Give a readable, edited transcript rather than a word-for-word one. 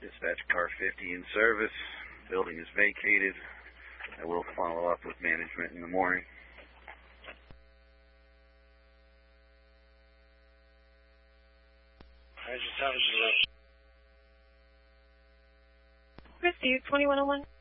Dispatch car 50 in service. Building is vacated. I will follow up with management in the morning. Christy, 2101.